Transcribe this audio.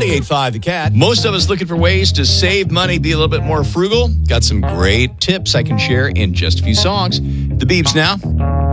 98.5 The Cat. Most of us looking for ways to save money, be a little bit more frugal. Got some great tips I can share in just a few songs. The Beebs now.